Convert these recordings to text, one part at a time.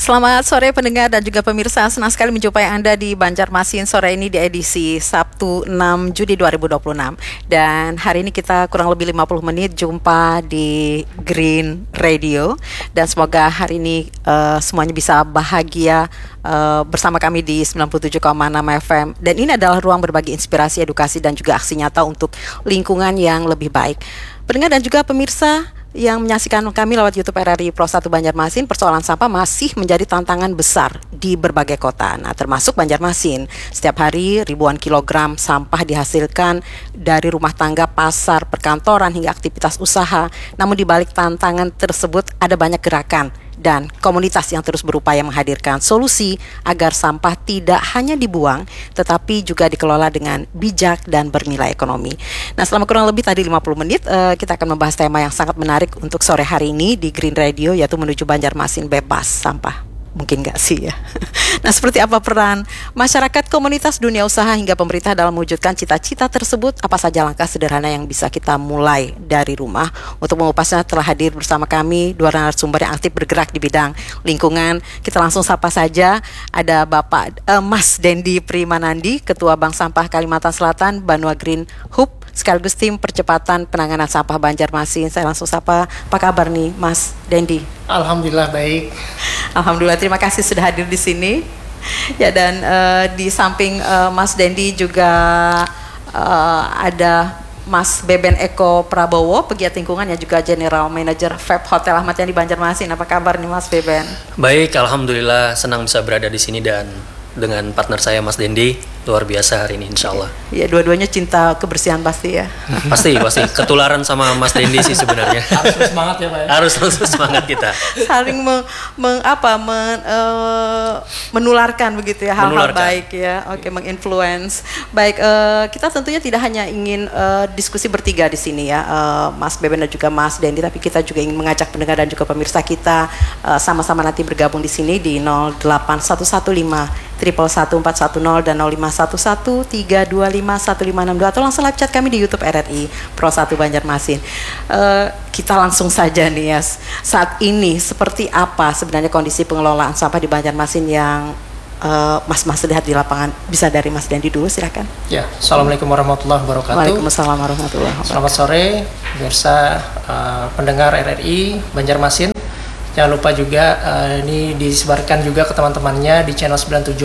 Selamat sore pendengar dan juga pemirsa. Senang sekali menjumpai Anda di Banjarmasin sore ini di edisi Sabtu 6 Juni 2026. Dan hari ini kita kurang lebih 50 menit jumpa di Green Radio. Dan semoga hari ini semuanya bisa bahagia bersama kami di 97,6 FM. Dan ini adalah ruang berbagi inspirasi, edukasi dan juga aksi nyata untuk lingkungan yang lebih baik. Pendengar dan juga pemirsa yang menyaksikan kami lewat YouTube RRI Pro 1 Banjarmasin, persoalan sampah masih menjadi tantangan besar di berbagai kota. Nah, termasuk Banjarmasin. Setiap hari ribuan kilogram sampah dihasilkan dari rumah tangga, pasar, perkantoran hingga aktivitas usaha. Namun di balik tantangan tersebut ada banyak gerakan dan komunitas yang terus berupaya menghadirkan solusi agar sampah tidak hanya dibuang tetapi juga dikelola dengan bijak dan bernilai ekonomi. Nah, selama kurang lebih tadi 50 menit kita akan membahas tema yang sangat menarik untuk sore hari ini di Green Radio, yaitu menuju Banjarmasin bebas sampah. Mungkin gak sih ya. Nah, seperti apa peran masyarakat, komunitas, dunia usaha hingga pemerintah dalam mewujudkan cita-cita tersebut? Apa saja langkah sederhana yang bisa kita mulai dari rumah? Untuk mengupasnya telah hadir bersama kami dua narasumber yang aktif bergerak di bidang lingkungan. Kita langsung sapa saja. Ada Bapak Mas Dendi Primanandi, Ketua Bank Sampah Kalimantan Selatan, Banua Green Hub, sekaligus tim percepatan penanganan sampah Banjarmasin. Saya langsung sapa, apa kabar nih Mas Dendi? Alhamdulillah baik. Alhamdulillah, terima kasih sudah hadir di sini. Ya, dan di samping Mas Dendi juga ada Mas Beben Eko Prabowo, pegiat lingkungan yang juga General Manager Feb Hotel Ahmad Yani Banjarmasin. Apa kabar nih Mas Beben? Baik, alhamdulillah, senang bisa berada di sini dan dengan partner saya Mas Dendi. Luar biasa hari ini insya Allah. Ya, dua-duanya cinta kebersihan pasti ya. Pasti ketularan sama Mas Dendi sih sebenarnya. Harus semangat ya Pak ya? Harus semangat kita. Saling menularkan begitu ya, hal-hal baik ya. Oke, menginfluence. Baik, kita tentunya tidak hanya ingin diskusi bertiga di sini ya, Mas Beben dan juga Mas Dendi, tapi kita juga ingin mengajak pendengar dan juga pemirsa kita sama-sama nanti bergabung di sini di 08115 111 410 dan 0511 325 1562 atau langsung live chat kami di YouTube RRI Pro 1 Banjarmasin. Kita langsung saja nih ya. Saat ini seperti apa sebenarnya kondisi pengelolaan sampah di Banjarmasin yang Mas lihat di lapangan? Bisa dari Mas Dendi dulu, silakan. Ya, Assalamualaikum warahmatullahi wabarakatuh. Waalaikumsalam warahmatullahi wabarakatuh. Selamat sore pemirsa pendengar RRI Banjarmasin. Jangan lupa juga ini disebarkan juga ke teman-temannya di channel 97,6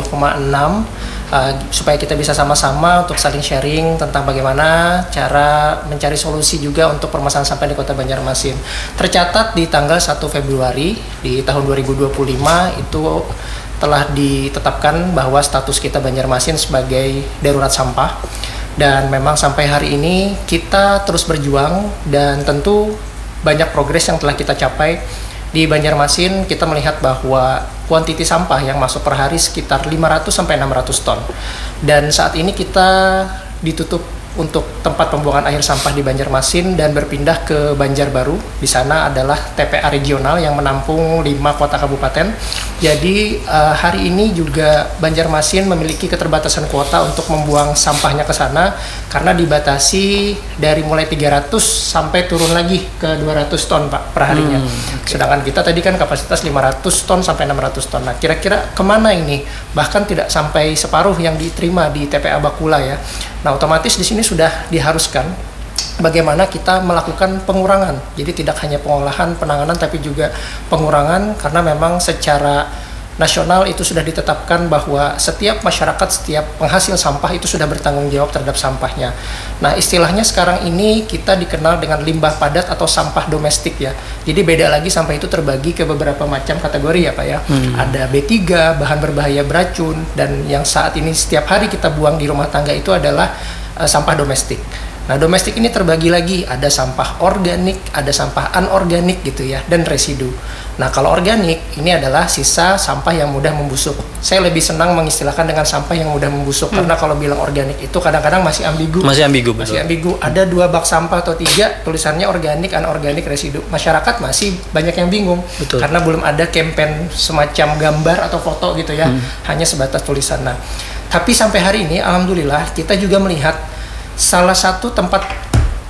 supaya kita bisa sama-sama untuk saling sharing tentang bagaimana cara mencari solusi juga untuk permasalahan sampah di Kota Banjarmasin. Tercatat di tanggal 1 Februari di tahun 2025 itu telah ditetapkan bahwa status kita Banjarmasin sebagai darurat sampah, dan memang sampai hari ini kita terus berjuang dan tentu banyak progres yang telah kita capai. Di Banjarmasin kita melihat bahwa kuantiti sampah yang masuk per hari sekitar 500 sampai 600 ton. Dan saat ini kita ditutup untuk tempat pembuangan akhir sampah di Banjarmasin dan berpindah ke Banjarbaru. Di sana adalah TPA regional yang menampung 5 kota kabupaten. Jadi hari ini juga Banjarmasin memiliki keterbatasan kuota untuk membuang sampahnya ke sana karena dibatasi dari mulai 300 sampai turun lagi ke 200 ton Pak per harinya. Sedangkan kita tadi kan kapasitas 500 ton sampai 600 ton. Nah, kira-kira kemana ini? Bahkan tidak sampai separuh yang diterima di TPA Bakula ya. Nah, otomatis di sini sudah diharuskan bagaimana kita melakukan pengurangan. Jadi tidak hanya pengolahan, penanganan, tapi juga pengurangan, karena memang secara nasional itu sudah ditetapkan bahwa setiap masyarakat, setiap penghasil sampah itu sudah bertanggung jawab terhadap sampahnya. Nah, istilahnya sekarang ini kita dikenal dengan limbah padat atau sampah domestik ya. Jadi beda lagi, sampah itu terbagi ke beberapa macam kategori ya Pak ya. Ada B3, bahan berbahaya beracun, dan yang saat ini setiap hari kita buang di rumah tangga itu adalah sampah domestik. Nah, domestik ini terbagi lagi, ada sampah organik, ada sampah anorganik gitu ya, dan residu. Nah, kalau organik ini adalah sisa sampah yang mudah membusuk. Saya lebih senang mengistilahkan dengan sampah yang mudah membusuk, karena kalau bilang organik itu kadang-kadang masih ambigu. Masih ambigu. Ada 2 bak sampah atau 3, tulisannya organik, anorganik, residu. Masyarakat masih banyak yang bingung, karena belum ada campaign semacam gambar atau foto gitu ya, hanya sebatas tulisan. Nah, tapi sampai hari ini alhamdulillah kita juga melihat salah satu tempat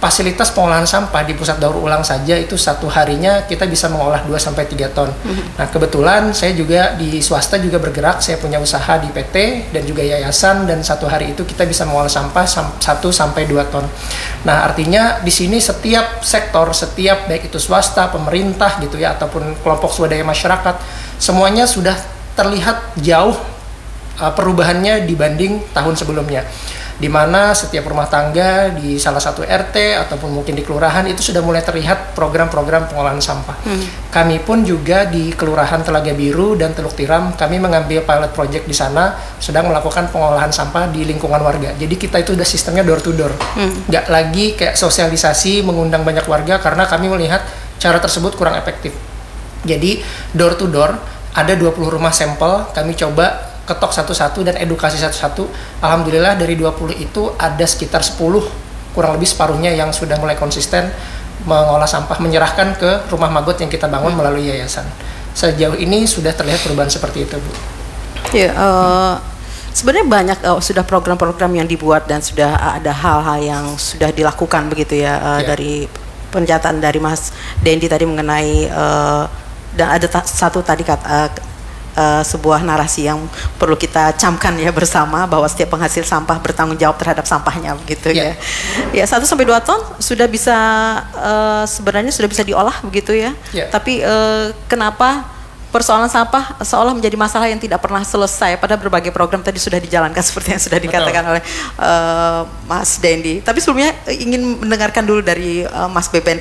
fasilitas pengolahan sampah di pusat daur ulang saja itu satu harinya kita bisa mengolah 2-3 ton. Nah, kebetulan saya juga di swasta juga bergerak, saya punya usaha di PT dan juga yayasan, dan satu hari itu kita bisa mengolah sampah 1-2 ton. Nah, artinya di sini setiap sektor, setiap baik itu swasta, pemerintah gitu ya, ataupun kelompok swadaya masyarakat, semuanya sudah terlihat jauh perubahannya dibanding tahun sebelumnya, di mana setiap rumah tangga di salah satu RT ataupun mungkin di kelurahan itu sudah mulai terlihat program-program pengolahan sampah. Kami pun juga di Kelurahan Telaga Biru dan Teluk Tiram, kami mengambil pilot project di sana, sedang melakukan pengolahan sampah di lingkungan warga. Jadi kita itu udah sistemnya door to door, nggak lagi kayak sosialisasi mengundang banyak warga, karena kami melihat cara tersebut kurang efektif. Jadi door to door, ada 20 rumah sampel, kami coba ketok satu-satu dan edukasi satu-satu. Alhamdulillah dari 20 itu ada sekitar 10, kurang lebih separuhnya yang sudah mulai konsisten mengolah sampah, menyerahkan ke rumah magot yang kita bangun melalui yayasan. Sejauh ini sudah terlihat perubahan seperti itu, Bu. Ya, sebenarnya banyak sudah program-program yang dibuat dan sudah ada hal-hal yang sudah dilakukan begitu ya, dari pernyataan dari Mas Dendi tadi mengenai dan ada satu tadi sebuah narasi yang perlu kita camkan ya bersama, bahwa setiap penghasil sampah bertanggung jawab terhadap sampahnya begitu ya. Ya, 1-2 ton sudah bisa sebenarnya sudah bisa diolah begitu ya. Tapi kenapa persoalan sampah seolah menjadi masalah yang tidak pernah selesai, padahal berbagai program tadi sudah dijalankan seperti yang sudah dikatakan oleh Mas Dendi. Tapi sebelumnya ingin mendengarkan dulu dari Mas Beben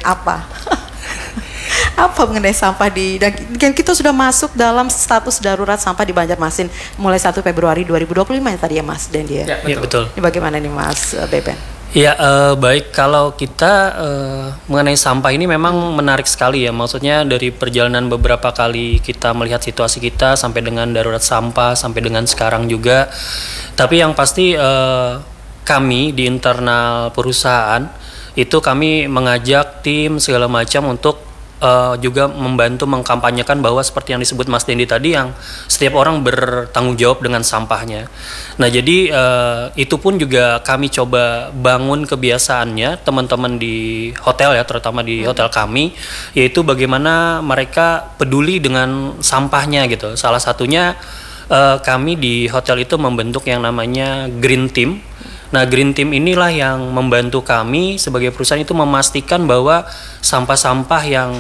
apa mengenai sampah dan kita sudah masuk dalam status darurat sampah di Banjarmasin mulai 1 Februari 2025 ya tadi ya Mas Dendi ya? Ya, betul. Ini bagaimana nih Mas Beben? Ya, baik, kalau kita mengenai sampah ini memang menarik sekali ya, maksudnya dari perjalanan beberapa kali kita melihat situasi kita sampai dengan darurat sampah sampai dengan sekarang juga. Tapi yang pasti kami di internal perusahaan itu kami mengajak tim segala macam untuk juga membantu mengkampanyekan bahwa seperti yang disebut Mas Dendi tadi, yang setiap orang bertanggung jawab dengan sampahnya. Nah, jadi itu pun juga kami coba bangun kebiasaannya teman-teman di hotel ya, terutama di hotel kami, yaitu bagaimana mereka peduli dengan sampahnya gitu. Salah satunya kami di hotel itu membentuk yang namanya Green Team. Nah, Green Team inilah yang membantu kami sebagai perusahaan itu memastikan bahwa sampah-sampah yang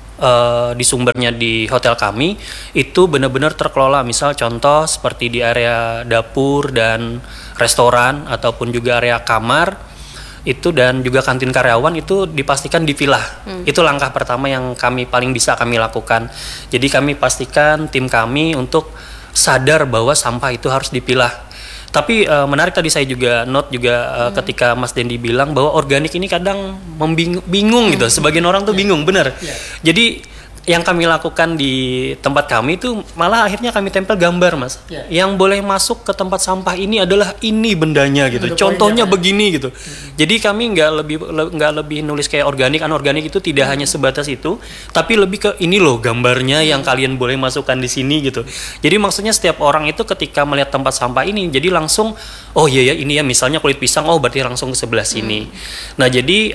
di sumbernya di hotel kami itu benar-benar terkelola. Misal contoh seperti di area dapur dan restoran ataupun juga area kamar itu, dan juga kantin karyawan itu dipastikan dipilah. Itu langkah pertama yang paling bisa kami lakukan. Jadi kami pastikan tim kami untuk sadar bahwa sampah itu harus dipilah. Tapi menarik tadi saya juga note juga ketika Mas Dendi bilang bahwa organik ini kadang bingung gitu. Sebagian orang tuh bingung, benar. Jadi yang kami lakukan di tempat kami itu malah akhirnya kami tempel gambar, Mas. Yang boleh masuk ke tempat sampah ini adalah ini bendanya gitu. Contohnya begini gitu. Jadi kami nggak lebih nulis kayak organik, anorganik, itu tidak hanya sebatas itu, tapi lebih ke ini loh gambarnya yang kalian boleh masukkan di sini gitu. Jadi maksudnya setiap orang itu ketika melihat tempat sampah ini jadi langsung oh iya ya ini ya misalnya kulit pisang, oh berarti langsung ke sebelah sini. Nah, jadi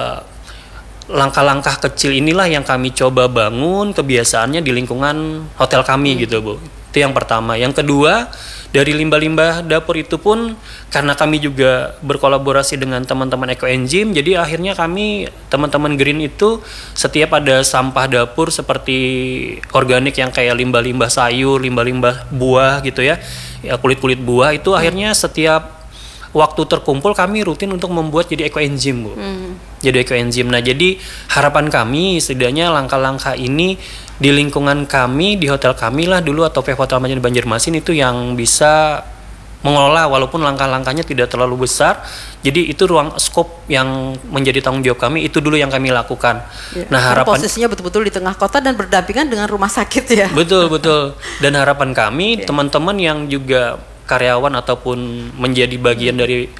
langkah-langkah kecil inilah yang kami coba bangun kebiasaannya di lingkungan hotel kami gitu, Bu. Itu yang pertama. Yang kedua, dari limbah-limbah dapur itu pun karena kami juga berkolaborasi dengan teman-teman Ecoenzym, jadi akhirnya kami teman-teman Green itu setiap ada sampah dapur seperti organik yang kayak limbah-limbah sayur, limbah-limbah buah gitu ya, kulit-kulit buah itu akhirnya setiap waktu terkumpul kami rutin untuk membuat jadi Ecoenzym, Bu. Jadi Ecoenzym. Nah, jadi harapan kami setidaknya langkah-langkah ini di lingkungan kami, di hotel kami lah dulu, atau PV Hotel Manjani Banjarmasin itu yang bisa mengelola walaupun langkah-langkahnya tidak terlalu besar. Jadi itu ruang skop yang menjadi tanggung jawab kami, itu dulu yang kami lakukan. Ya, nah, harapan posisinya betul-betul di tengah kota dan berdampingan dengan rumah sakit ya. Betul. Dan harapan kami teman-teman yang juga karyawan ataupun menjadi bagian dari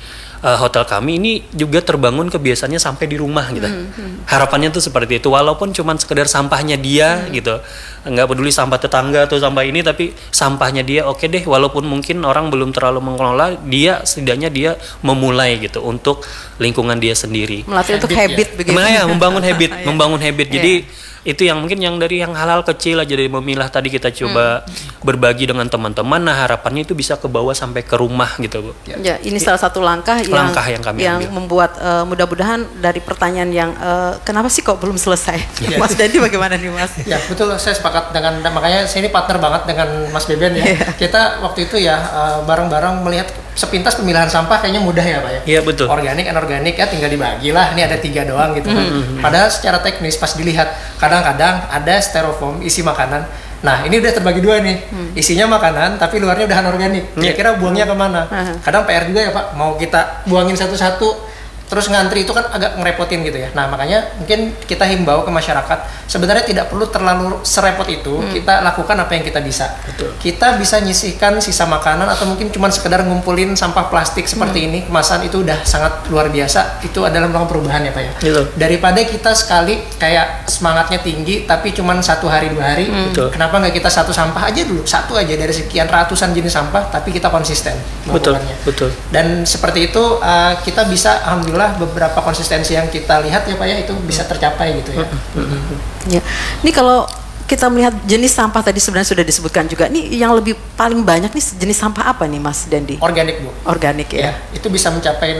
hotel kami ini juga terbangun kebiasaannya sampai di rumah gitu. Harapannya tuh seperti itu, walaupun cuman sekedar sampahnya dia gitu, nggak peduli sampah tetangga atau sampah ini, tapi sampahnya dia oke deh, walaupun mungkin orang belum terlalu mengelola, dia setidaknya dia memulai gitu untuk lingkungan dia sendiri. Melatih untuk habit begitu. Ya, membangun habit, Iya. membangun habit. Jadi itu yang mungkin yang dari yang hal-hal kecil aja, dari memilah tadi kita coba berbagi dengan teman-teman. Nah, harapannya itu bisa ke bawah sampai ke rumah gitu, Bu. Ya, ini salah satu langkah yang kami ambil. membuat mudah-mudahan dari pertanyaan yang kenapa sih kok belum selesai. Mas Dandi bagaimana nih, Mas? Ya betul, saya sepakat dengan, makanya saya ini partner banget dengan Mas Beben ya. Kita waktu itu ya bareng-bareng melihat sepintas pemilahan sampah kayaknya mudah ya Pak ya. Iya betul. Organik, anorganik ya tinggal dibagi lah. Ini ada 3 doang gitu kan. Padahal secara teknis pas dilihat kadang-kadang ada styrofoam isi makanan. Nah ini udah terbagi 2 nih. Isinya makanan tapi luarnya udah anorganik. Kira-kira buangnya kemana? Kadang PR juga ya Pak. Mau kita buangin satu-satu terus ngantri itu kan agak ngerepotin gitu ya. Nah makanya mungkin kita himbau ke masyarakat sebenarnya tidak perlu terlalu serepot itu. Kita lakukan apa yang kita bisa. Betul. Kita bisa nyisihkan sisa makanan atau mungkin cuma sekedar ngumpulin sampah plastik seperti ini, kemasan itu udah sangat luar biasa. Itu adalah melakukan perubahan ya Pak ya. Betul. Daripada kita sekali kayak semangatnya tinggi tapi cuma 1 hari 2 hari, kenapa nggak kita satu sampah aja dulu, satu aja dari sekian ratusan jenis sampah tapi kita konsisten melakukannya. Betul. Dan seperti itu kita bisa alhamdulillah beberapa konsistensi yang kita lihat ya Pak ya itu bisa tercapai gitu ya. Ya. Ini kalau kita melihat jenis sampah tadi sebenarnya sudah disebutkan juga. Nih yang lebih paling banyak nih jenis sampah apa nih Mas Dandi? Organik Bu. Organik ya. Itu bisa mencapai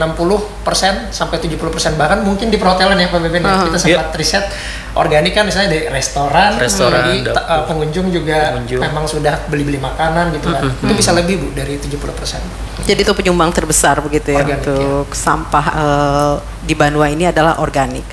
60% sampai 70% bahkan mungkin di perhotelan ya Pak Beben. Kita sempat riset organik kan misalnya dari restoran jadi pengunjung juga memang sudah beli-beli makanan gitu kan. Itu bisa lebih Bu dari 70%. Jadi itu penyumbang terbesar begitu ya Organik, untuk sampah di Banua ini adalah organik.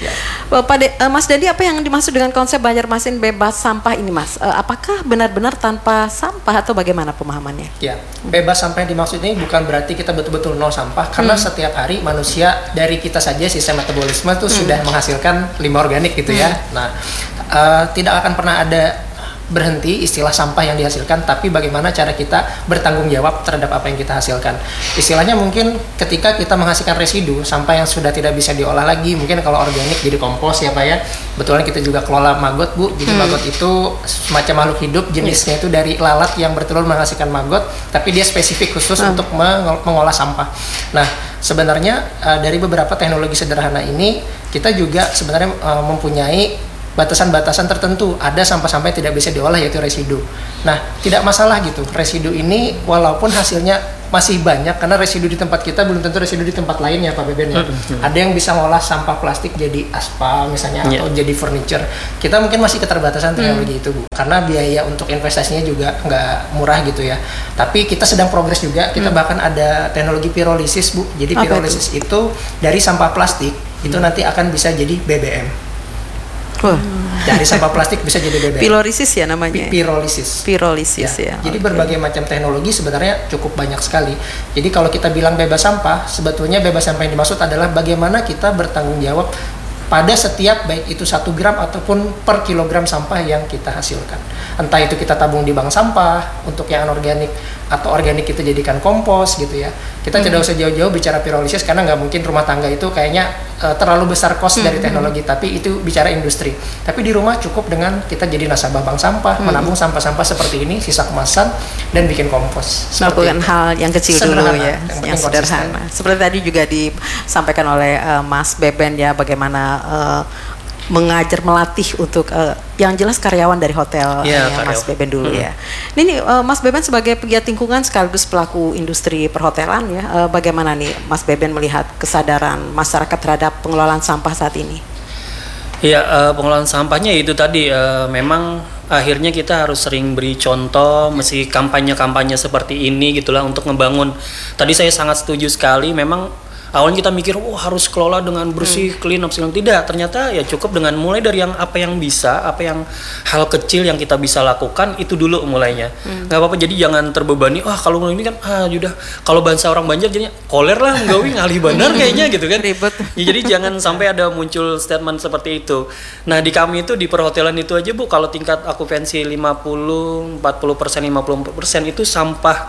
Mas Dandi, apa yang dimaksud dengan konsep Banjarmasin bebas sampah ini Mas? Apakah benar-benar tanpa sampah atau bagaimana pemahamannya? Ya, bebas sampah yang dimaksud ini bukan berarti kita betul-betul nol sampah karena setiap hari manusia dari kita saja sistem metabolisme itu sudah menghasilkan limbah organik gitu ya. Nah, tidak akan pernah ada berhenti istilah sampah yang dihasilkan, tapi bagaimana cara kita bertanggung jawab terhadap apa yang kita hasilkan. Istilahnya mungkin ketika kita menghasilkan residu sampah yang sudah tidak bisa diolah lagi, mungkin kalau organik jadi kompos ya Pak ya. Betulan kita juga kelola maggot Bu. Jadi maggot itu semacam makhluk hidup, jenisnya itu dari lalat yang bertelur menghasilkan maggot, tapi dia spesifik khusus untuk mengolah sampah. Nah, sebenarnya dari beberapa teknologi sederhana ini kita juga sebenarnya mempunyai batasan-batasan tertentu. Ada sampah-sampah yang tidak bisa diolah yaitu residu. Nah, tidak masalah gitu. Residu ini walaupun hasilnya masih banyak karena residu di tempat kita belum tentu residu di tempat lain ya Pak Beben ya. Ada yang bisa ngolah sampah plastik jadi aspal misalnya atau jadi furniture. Kita mungkin masih keterbatasan teknologi itu Bu. Karena biaya untuk investasinya juga nggak murah gitu ya. Tapi kita sedang progres juga. Kita bahkan ada teknologi pirolisis Bu. Jadi pirolisis itu dari sampah plastik itu nanti akan bisa jadi BBM. Dari sampah plastik bisa jadi BBM. Pirolisis ya namanya. Pirolisis ya. Jadi berbagai macam teknologi sebenarnya cukup banyak sekali. Jadi kalau kita bilang bebas sampah, sebetulnya bebas sampah yang dimaksud adalah bagaimana kita bertanggung jawab pada setiap baik itu 1 gram ataupun per kilogram sampah yang kita hasilkan. Entah itu kita tabung di bank sampah untuk yang anorganik atau organik kita jadikan kompos gitu ya. Kita tidak usah jauh-jauh bicara pirolisis karena nggak mungkin rumah tangga itu kayaknya terlalu besar cost dari teknologi, tapi itu bicara industri. Tapi di rumah cukup dengan kita jadi nasabah bank sampah, menabung sampah-sampah seperti ini, sisa kemasan dan bikin kompos. Melakukan hal yang kecil sederhana, dulu ya, yang sederhana. Seperti tadi juga disampaikan oleh Mas Beben ya, bagaimana mengajar, melatih untuk yang jelas karyawan dari hotel Mas Beben dulu ya. Ini Mas Beben sebagai pegiat lingkungan sekaligus pelaku industri perhotelan ya, bagaimana nih Mas Beben melihat kesadaran masyarakat terhadap pengelolaan sampah saat ini? Ya, pengelolaan sampahnya itu tadi memang akhirnya kita harus sering beri contoh, mesti kampanye-kampanye seperti ini gitulah untuk ngebangun. Tadi saya sangat setuju sekali, memang awalnya kita mikir, harus kelola dengan bersih, clean up, tidak. Ternyata ya cukup dengan mulai dari yang apa yang bisa, apa yang hal kecil yang kita bisa lakukan itu dulu mulainya. Nggak apa-apa, jadi jangan terbebani. Kalau ini kan, udah kalau bahasa orang Banjar jadinya koler lah, nggawi ngalih bener kayaknya gitu kan. Ribet. Ya, jadi jangan sampai ada muncul statement seperti itu. Nah di kami itu di perhotelan itu aja Bu, kalau tingkat okupansi 50%, 40%, 50% itu sampah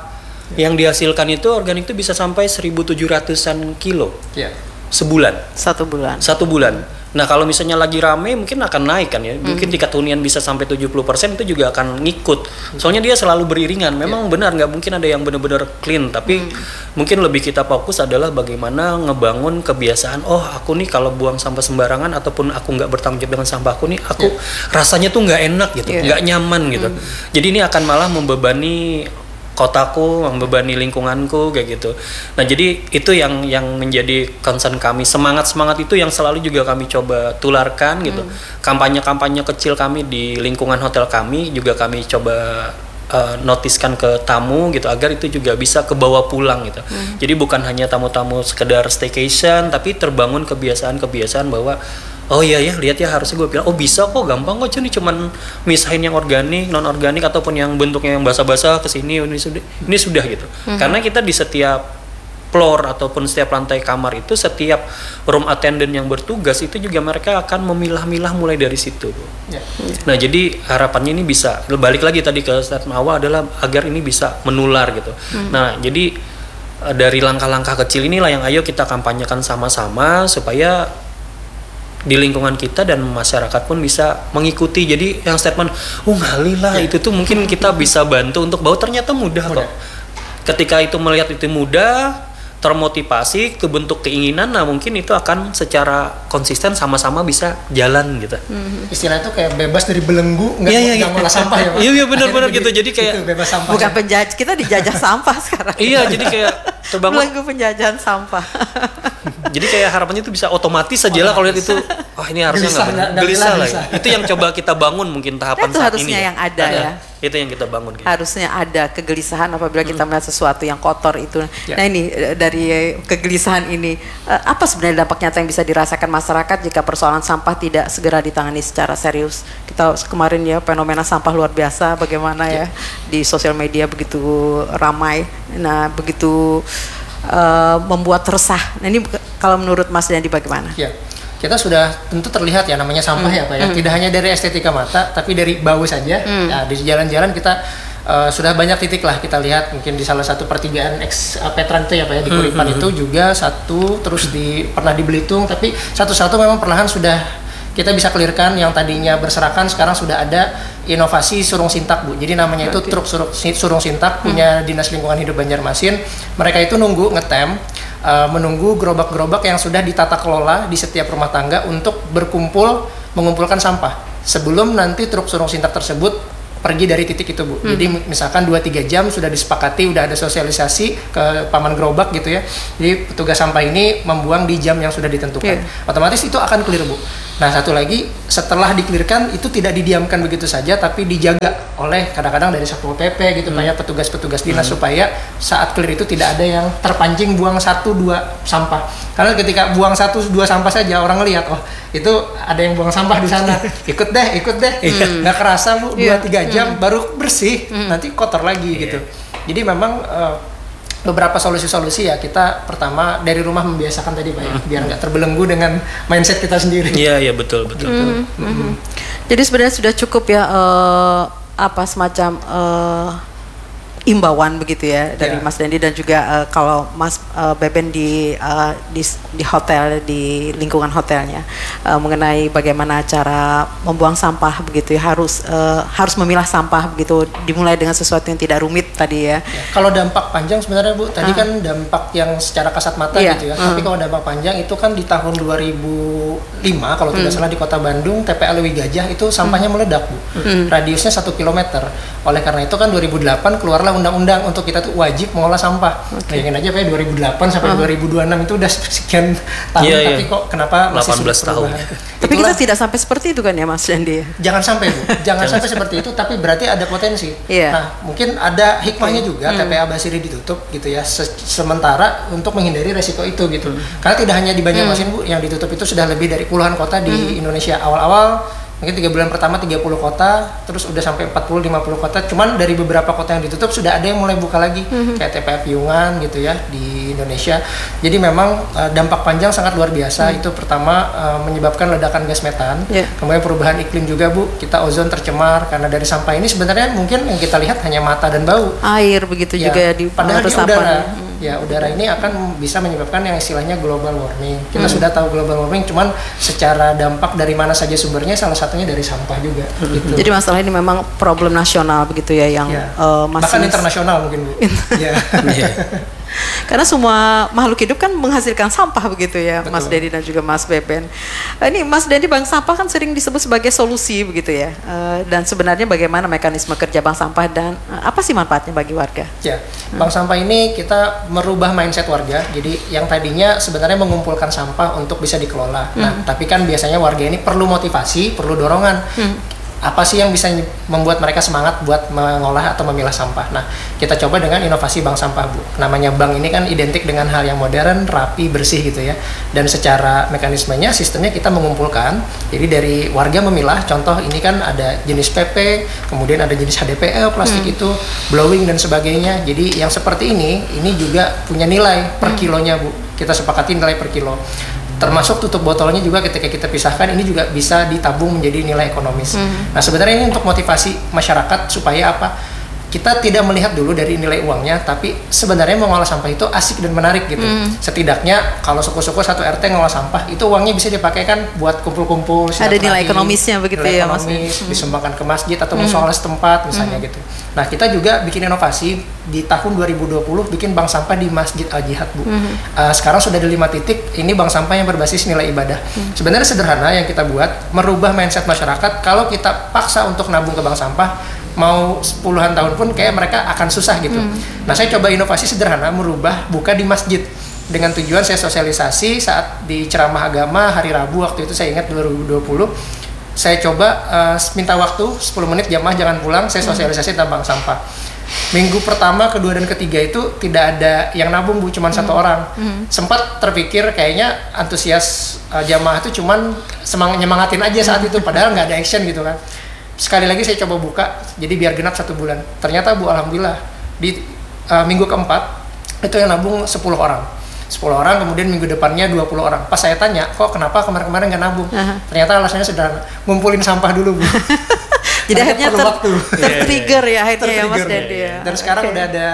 Yang dihasilkan itu organik itu bisa sampai 1.700-an kilo Ya. sebulan. 1 bulan. 1 bulan. Nah kalau misalnya lagi rame mungkin akan naik kan ya. Mungkin tingkat hunian bisa sampai 70% itu juga akan ngikut. Soalnya dia selalu beriringan. Memang benar nggak mungkin ada yang benar-benar clean. Tapi mungkin lebih kita fokus adalah bagaimana ngebangun kebiasaan. Oh aku nih kalau buang sampah sembarangan ataupun aku nggak bertanggung jawab dengan sampah aku nih, aku rasanya tuh nggak enak gitu, nggak nyaman gitu. Jadi ini akan malah membebani kotaku, membebani lingkunganku kayak gitu. Nah jadi itu yang menjadi concern kami. Semangat itu yang selalu juga kami coba tularkan gitu. Kampanye kecil kami di lingkungan hotel kami juga kami coba notiskan ke tamu gitu agar itu juga bisa kebawa pulang gitu. Jadi bukan hanya tamu-tamu sekedar staycation, tapi terbangun kebiasaan bahwa oh iya ya, lihat ya, harusnya gue bilang, oh bisa kok, gampang kok, cuman misahin yang organik, non organik ataupun yang bentuknya yang basah-basah ke sini, ini sudah gitu. Karena kita di setiap floor ataupun setiap lantai kamar itu, setiap room attendant yang bertugas itu juga mereka akan memilah-milah mulai dari situ. Nah jadi harapannya ini bisa, balik lagi tadi ke statement awal adalah agar ini bisa menular gitu. Nah jadi dari langkah-langkah kecil inilah yang ayo kita kampanyekan sama-sama supaya di lingkungan kita dan masyarakat pun bisa mengikuti. Jadi yang statement ngali lah itu tuh mungkin kita bisa bantu untuk bahwa ternyata mudah kok. Ketika itu melihat itu mudah, termotivasi, kebentuk keinginan, nah mungkin itu akan secara konsisten sama-sama bisa jalan gitu. Istilah itu kayak bebas dari belenggu, nggak ngolah sampah ya Pak? Iya benar-benar gitu. Jadi kayak bebas sampah. Bukan penjajah, kita dijajah sampah sekarang. Iya, jadi kayak terbangun belenggu penjajahan sampah. Jadi kayak harapannya itu bisa otomatis saja lah kalau lihat itu. Wah ini harusnya nggak gelisah lah. Itu yang coba kita bangun mungkin tahapan itu saat harusnya ini. yang ada ya. Itu yang kita bangun. Gitu. Harusnya ada kegelisahan apabila kita melihat sesuatu yang kotor itu. Nah ini dari kegelisahan ini, apa sebenarnya dampak nyata yang bisa dirasakan masyarakat jika persoalan sampah tidak segera ditangani secara serius? Kita kemarin ya fenomena sampah luar biasa, bagaimana ya di sosial media begitu ramai. Nah begitu membuat resah. Nah ini kalau menurut Mas Dandi bagaimana? Ya, kita sudah tentu terlihat ya namanya sampah ya Pak ya. Tidak hanya dari estetika mata, tapi dari bau saja. Nah, di jalan-jalan kita sudah banyak titik lah kita lihat. Mungkin di salah satu pertigaan Petran itu ya Pak ya, di Kuripan itu juga satu, terus pernah di Belitung, tapi satu-satu memang perlahan sudah kita bisa clearkan. Yang tadinya berserakan sekarang sudah ada inovasi surung sintak Bu. Jadi namanya itu truk surung sintak punya Dinas Lingkungan Hidup Banjarmasin. Mereka itu nunggu ngetem, menunggu gerobak-gerobak yang sudah ditata kelola di setiap rumah tangga untuk mengumpulkan sampah sebelum nanti truk surung sintak tersebut pergi dari titik itu Bu. Jadi misalkan 2-3 jam sudah disepakati, udah ada sosialisasi ke paman gerobak gitu ya. Jadi petugas sampah ini membuang di jam yang sudah ditentukan. Otomatis itu akan clear Bu. Nah satu lagi, setelah di-clearkan itu tidak didiamkan begitu saja, tapi dijaga oleh kadang-kadang dari Satpol PP gitu kayak petugas-petugas dinas supaya saat clear itu tidak ada yang terpancing buang 1-2 sampah. Karena ketika buang 1-2 sampah saja orang lihat, oh itu ada yang buang sampah di sana, ikut deh, nggak kerasa Bu 2-3 jam baru bersih, nanti kotor lagi gitu. Jadi memang beberapa solusi-solusi ya, kita pertama dari rumah membiasakan tadi Pak ya, biar nggak terbelenggu dengan mindset kita sendiri. Iya betul. Jadi sebenarnya sudah cukup ya semacam imbauan begitu ya dari Mas Dandi dan juga kalau Mas Beben di hotel, di lingkungan hotelnya mengenai bagaimana cara membuang sampah begitu ya, harus memilah sampah begitu, dimulai dengan sesuatu yang tidak rumit tadi ya. Kalau dampak panjang sebenarnya Bu, tadi kan dampak yang secara kasat mata gitu ya. Tapi kalau dampak panjang itu kan di tahun 2005 kalau tidak salah di Kota Bandung, TPA Lewi Gajah itu sampahnya meledak Bu. Radiusnya 1 km. Oleh karena itu kan 2008 keluarlah undang-undang untuk kita tuh wajib mengolah sampah. Bayangin aja Pak, 2008 sampai 2026 itu udah sekian tahun, tapi kok kenapa masih 18 tahun. Tapi kita tidak sampai seperti itu kan ya Mas Dandi? Jangan sampai Bu, jangan sampai seperti itu, tapi berarti ada potensi. Nah, mungkin ada hikmahnya juga TPA Basiri ditutup gitu ya, sementara untuk menghindari resiko itu gitu. Karena tidak hanya di Banjarmasin Bu, yang ditutup itu sudah lebih dari puluhan kota di Indonesia. Awal-awal Mungkin 3 bulan pertama 30 kota, terus udah sampai 40-50 kota. Cuman dari beberapa kota yang ditutup sudah ada yang mulai buka lagi, kayak TPA Piungan gitu ya di Indonesia. Jadi memang dampak panjang sangat luar biasa. Itu pertama menyebabkan ledakan gas metan, kemudian perubahan iklim juga Bu, kita ozon tercemar karena dari sampah ini sebenarnya mungkin yang kita lihat hanya mata dan bau. Air begitu Ya, juga di padahal di resapan. udara. Ya, udara ini akan bisa menyebabkan yang istilahnya global warming. Kita sudah tahu global warming, cuman secara dampak dari mana saja sumbernya, salah satunya dari sampah juga. Gitu. Jadi masalah ini memang problem nasional begitu ya yang masih bahkan internasional mungkin Bu. Ya. karena semua makhluk hidup kan menghasilkan sampah begitu ya. Betul. Mas Dendi dan juga Mas Beben. Ini Mas Dendi, bank sampah kan sering disebut sebagai solusi begitu ya. Dan sebenarnya bagaimana mekanisme kerja bank sampah dan apa sih manfaatnya bagi warga? Ya, bank sampah ini kita merubah mindset warga. Jadi yang tadinya sebenarnya mengumpulkan sampah untuk bisa dikelola. Nah, tapi kan biasanya warga ini perlu motivasi, perlu dorongan. Apa sih yang bisa membuat mereka semangat buat mengolah atau memilah sampah? Nah, kita coba dengan inovasi bank sampah Bu. Namanya bank ini kan identik dengan hal yang modern, rapi, bersih gitu ya. Dan secara mekanismenya, sistemnya kita mengumpulkan. Jadi dari warga memilah, contoh ini kan ada jenis PP, kemudian ada jenis HDPE, plastik itu, blowing dan sebagainya. Jadi yang seperti ini juga punya nilai per kilonya Bu. Kita sepakati nilai per kilo. Termasuk tutup botolnya juga ketika kita pisahkan ini juga bisa ditabung menjadi nilai ekonomis. Nah sebenarnya ini untuk motivasi masyarakat supaya apa? Kita tidak melihat dulu dari nilai uangnya, tapi sebenarnya mengolah sampah itu asik dan menarik gitu. Setidaknya kalau suku-suku satu RT ngolah sampah, itu uangnya bisa dipakai kan buat kumpul-kumpul. Ada nilai ekonomisnya begitu ya Mas. Disumbangkan ke masjid atau musola setempat misalnya gitu. Nah kita juga bikin inovasi di tahun 2020 bikin bank sampah di Masjid Al Jihad Bu. Sekarang sudah ada 5 titik, ini bank sampah yang berbasis nilai ibadah. Sebenarnya sederhana yang kita buat, merubah mindset masyarakat. Kalau kita paksa untuk nabung ke bank sampah, mau puluhan tahun pun kayak mereka akan susah gitu. Nah saya coba inovasi sederhana, merubah buka di masjid. Dengan tujuan saya sosialisasi saat di ceramah agama hari Rabu waktu itu saya ingat 2020. Saya coba minta waktu 10 menit, jamaah jangan pulang, saya sosialisasi tentang bank sampah. Minggu pertama, kedua dan ketiga itu tidak ada yang nabung Bu, cuma satu orang. Sempat terpikir kayaknya antusias jamaah itu cuman nyemangatin aja saat itu, padahal nggak ada action gitu kan. Sekali lagi saya coba buka, jadi biar genap 1 bulan. Ternyata Bu, alhamdulillah di minggu keempat itu yang nabung 10 orang. 10 orang, kemudian minggu depannya 20 orang. Pas saya tanya, kok kenapa kemarin-kemarin nggak nabung? Ternyata alasannya sederhana, ngumpulin sampah dulu Bu. Jadi akhirnya ter-trigger ya akhirnya ya Mas Dendi ya. Dan sekarang udah ada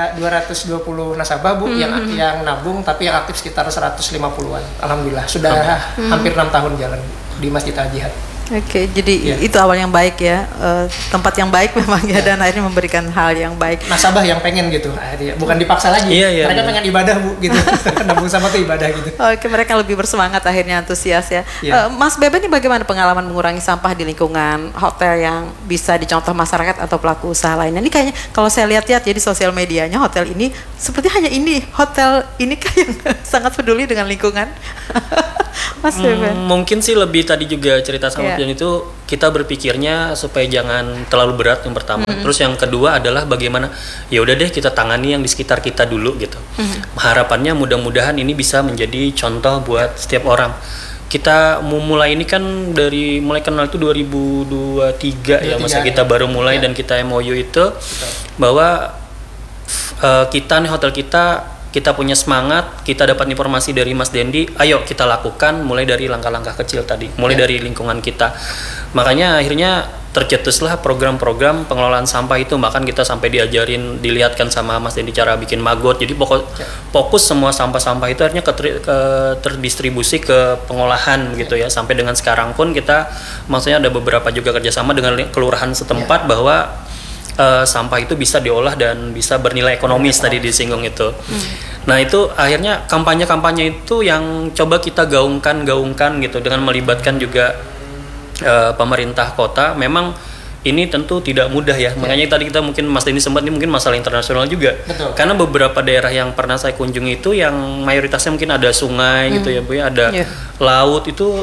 220 nasabah Bu yang nabung, tapi yang aktif sekitar 150-an. Alhamdulillah, sudah hampir 6 tahun jalan di Masjid Al Jihad. Oke, jadi itu awal yang baik ya, tempat yang baik memang ya, dan akhirnya memberikan hal yang baik. Nasabah yang pengen gitu, bukan dipaksa lagi. Mereka pengen ibadah Bu, gitu. Nabung sama tuh ibadah gitu. Oke, mereka lebih bersemangat akhirnya, antusias ya. Mas Beben, ini bagaimana pengalaman mengurangi sampah di lingkungan hotel yang bisa dicontoh masyarakat atau pelaku usaha lainnya? Ini kayaknya kalau saya lihat-lihat ya di sosial medianya, hotel ini seperti hanya ini, hotel ini kan yang sangat peduli dengan lingkungan. Mas Beben. Mungkin sih lebih tadi juga cerita sama dan itu kita berpikirnya supaya jangan terlalu berat yang pertama. Terus yang kedua adalah bagaimana ya udah deh kita tangani yang di sekitar kita dulu gitu. Harapannya mudah-mudahan ini bisa menjadi contoh buat setiap orang. Kita mulai ini kan dari mulai kenal itu 2023 ya, masa kita baru mulai dan kita MOU itu bahwa kita nih hotel kita punya semangat, kita dapat informasi dari Mas Dendi, ayo kita lakukan mulai dari langkah-langkah kecil tadi, mulai dari lingkungan kita. Makanya akhirnya tercetuslah program-program pengelolaan sampah itu, bahkan kita sampai diajarin, dilihatkan sama Mas Dendi cara bikin maggot. Jadi fokus semua sampah-sampah itu akhirnya terdistribusi ke pengolahan gitu ya. Sampai dengan sekarang pun kita maksudnya ada beberapa juga kerjasama dengan kelurahan setempat bahwa sampah itu bisa diolah dan bisa bernilai ekonomis tadi disinggung itu. Nah itu akhirnya kampanye-kampanye itu yang coba kita gaungkan gitu dengan melibatkan juga pemerintah kota. Memang ini tentu tidak mudah ya. Makanya tadi kita mungkin Mas Denny sempat ini mungkin masalah internasional juga. Betul. Karena beberapa daerah yang pernah saya kunjungi itu yang mayoritasnya mungkin ada sungai gitu ya Bu ya, ada laut itu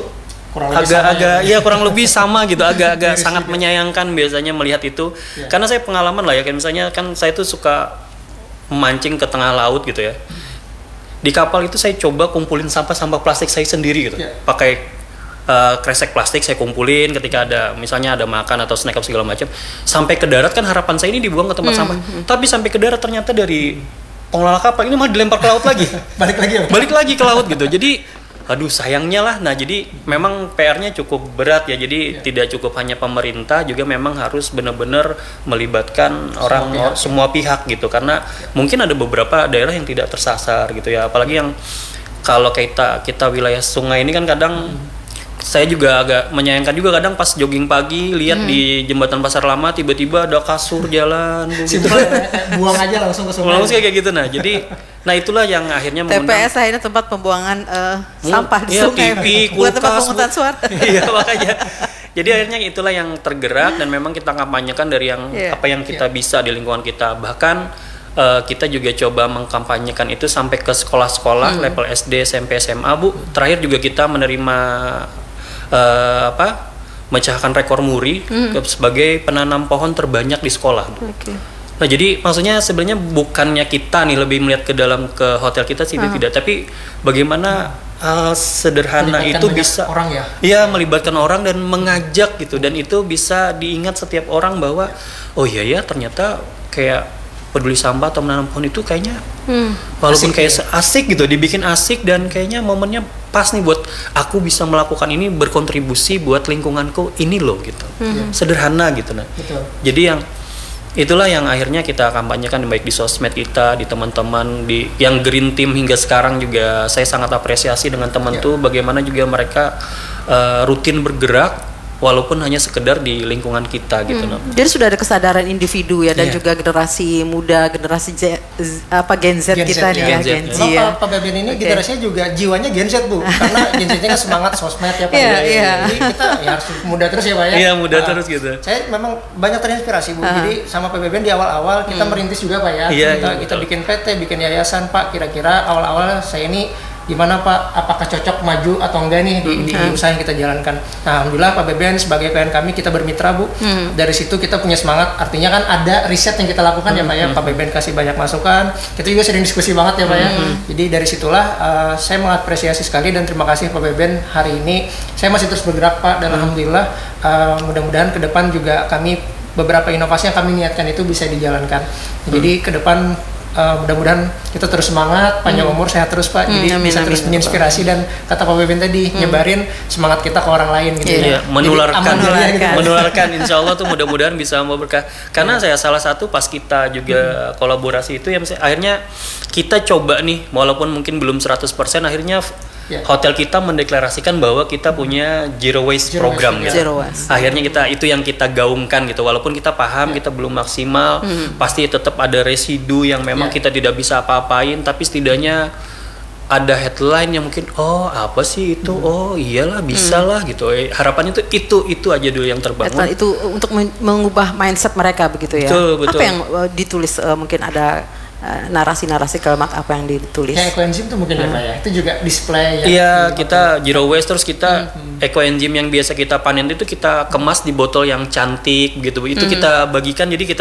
kurang lebih sama gitu, agak sangat menyayangkan biasanya melihat itu. Karena saya pengalaman lah ya, kayak misalnya kan saya tuh suka memancing ke tengah laut gitu ya. Di kapal itu saya coba kumpulin sampah plastik saya sendiri gitu. Pakai kresek plastik saya kumpulin ketika misalnya ada makan atau snack up segala macam, sampai ke darat kan harapan saya ini dibuang ke tempat sampah. Tapi sampai ke darat ternyata dari pengelola kapal ini malah dilempar ke laut lagi. Balik lagi ke laut gitu. Jadi aduh sayangnya lah. Nah jadi memang PR-nya cukup berat ya. Jadi tidak cukup hanya pemerintah, juga memang harus benar-benar melibatkan semua pihak gitu. Karena mungkin ada beberapa daerah yang tidak tersasar gitu ya. Apalagi yang kalau kita wilayah sungai ini kan kadang saya juga agak menyayangkan juga, kadang pas jogging pagi lihat di jembatan Pasar Lama tiba-tiba ada kasur jalan gitu. Buang aja langsung ke sungai. Langsung kayak gitu. Nah jadi itulah yang akhirnya TPS akhirnya tempat pembuangan sampah di sungai, TV, buat tempat kulkas, pemungutan suara. Iya makanya. Jadi akhirnya itulah yang tergerak, dan memang kita kampanyekan dari apa yang kita bisa di lingkungan kita. Bahkan kita juga coba mengkampanyekan itu sampai ke sekolah-sekolah level SD, SMP, SMA, Bu. Terakhir juga kita menerima mecahkan rekor muri sebagai penanam pohon terbanyak di sekolah, Bu. Nah jadi maksudnya sebenarnya bukannya kita nih lebih melihat ke hotel kita sih, tidak, tapi bagaimana sederhana itu bisa orang ya. Iya, melibatkan orang dan mengajak gitu, dan itu bisa diingat setiap orang bahwa oh iya ya ternyata kayak peduli sampah atau menanam pohon itu kayaknya walaupun asik, kayak asik gitu, dibikin asik, dan kayaknya momennya pas nih buat aku bisa melakukan ini, berkontribusi buat lingkunganku ini loh gitu. Sederhana gitu. Nah jadi itulah yang akhirnya kita kampanyekan baik di sosmed kita, di teman-teman yang Green Team hingga sekarang juga saya sangat apresiasi dengan teman tuh bagaimana juga mereka rutin bergerak walaupun hanya sekedar di lingkungan kita gitu. Jadi sudah ada kesadaran individu ya, dan juga generasi muda, generasi Gen Z kita nih ya, Gen Z ya. Pak Beben ini generasinya juga jiwanya Gen Z, Bu. Karena Gen Z-nya kan semangat sosmed ya Pak. Jadi kita ya harus muda terus ya Pak ya. Iya, muda terus gitu. Saya memang banyak terinspirasi, Bu. Jadi sama Pak Beben di awal-awal kita merintis juga Pak ya. Kita bikin PT, bikin yayasan Pak. Kira-kira awal-awal saya ini gimana Pak, apakah cocok maju atau enggak nih di usaha yang kita jalankan. Nah alhamdulillah Pak Beben sebagai klien kami, kita bermitra, Bu. Dari situ kita punya semangat, artinya kan ada riset yang kita lakukan ya Pak ya. Pak Beben kasih banyak masukan, kita juga sering diskusi banget ya Pak ya. Jadi dari situlah saya mengapresiasi sekali dan terima kasih Pak Beben. Hari ini saya masih terus bergerak Pak, dan alhamdulillah mudah-mudahan ke depan juga kami beberapa inovasi yang kami niatkan itu bisa dijalankan. Jadi ke depan mudah-mudahan kita terus semangat, panjang umur, sehat terus Pak. Jadi bisa terus menginspirasi, dan kata Pak Beben tadi nyebarin semangat kita ke orang lain gitu ya. Menularkan insya Allah tuh mudah-mudahan bisa membawa berkah. Karena saya salah satu pas kita juga kolaborasi itu ya, akhirnya kita coba nih walaupun mungkin belum 100%, akhirnya hotel kita mendeklarasikan bahwa kita punya zero waste program gitu. Zero waste. Akhirnya itu yang kita gaungkan gitu. Walaupun kita paham kita belum maksimal, pasti tetap ada residu yang memang kita tidak bisa apa-apain, tapi setidaknya ada headline yang mungkin apa sih itu, iyalah bisa lah gitu. Harapannya itu aja dulu yang terbangun. Headline itu untuk mengubah mindset mereka begitu ya. Betul. Apa yang ditulis, mungkin ada narasi-narasi kalimat apa yang ditulis? Kayak ekoenzim tuh mungkin ya Pak ya, itu juga display ya. Iya, kita zero waste, terus kita ekoenzim yang biasa kita panen itu kita kemas di botol yang cantik gitu. Itu kita bagikan, jadi kita